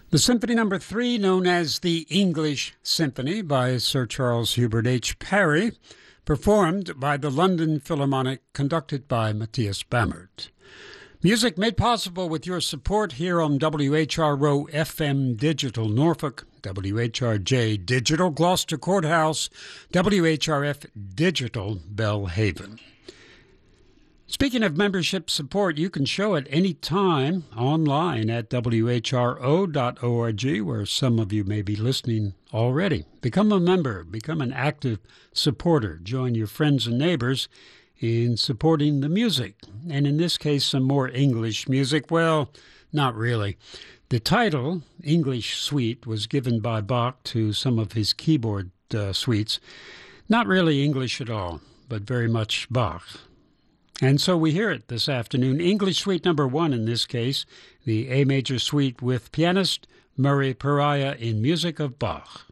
The Symphony Number 3, known as the English Symphony by Sir Charles Hubert H. Parry, performed by the London Philharmonic, conducted by Matthias Bammert. Music made possible with your support here on WHRO FM Digital Norfolk, WHRJ Digital Gloucester Courthouse, WHRF Digital Belhaven. Speaking of membership support, you can show it any time online at whro.org, where some of you may be listening already. Become a member, become an active supporter. Join your friends and neighbors in supporting the music. And in this case, some more English music. Well, not really. The title, English Suite, was given by Bach to some of his keyboard suites. Not really English at all, but very much Bach. And so we hear it this afternoon. English Suite number 1 in this case, the A major suite with pianist Murray Pariah in music of Bach.